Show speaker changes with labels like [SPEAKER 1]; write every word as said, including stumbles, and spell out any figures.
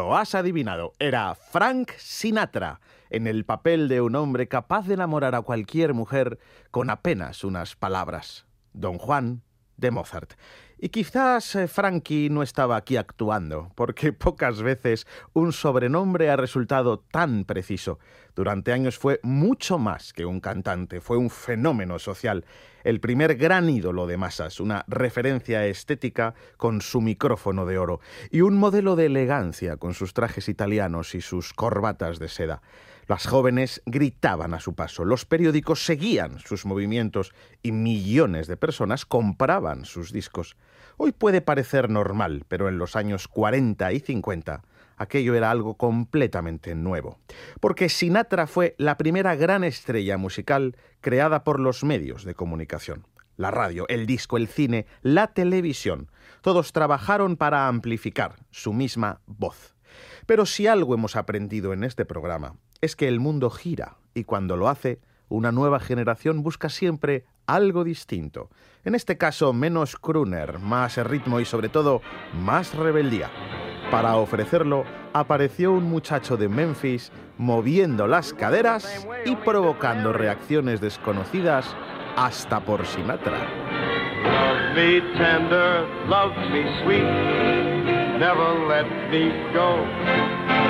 [SPEAKER 1] Lo has adivinado, era Frank Sinatra, en el papel de un hombre capaz de enamorar a cualquier mujer con apenas unas palabras. Don Juan de Mozart. Y quizás eh, Frankie no estaba aquí actuando, porque pocas veces un sobrenombre ha resultado tan preciso. Durante años fue mucho más que un cantante, fue un fenómeno social, el primer gran ídolo de masas, una referencia estética con su micrófono de oro y un modelo de elegancia con sus trajes italianos y sus corbatas de seda. Las jóvenes gritaban a su paso, los periódicos seguían sus movimientos y millones de personas compraban sus discos. Hoy puede parecer normal, pero en los años cuarenta y cincuenta aquello era algo completamente nuevo. Porque Sinatra fue la primera gran estrella musical creada por los medios de comunicación. La radio, el disco, el cine, la televisión, todos trabajaron para amplificar su misma voz. Pero si algo hemos aprendido en este programa es que el mundo gira y cuando lo hace, una nueva generación busca siempre algo distinto. En este caso, menos crooner, más ritmo y sobre todo, más rebeldía. Para ofrecerlo, apareció un muchacho de Memphis moviendo las caderas y provocando reacciones desconocidas hasta por Sinatra.
[SPEAKER 2] Love me tender, love me sweet, never let me go.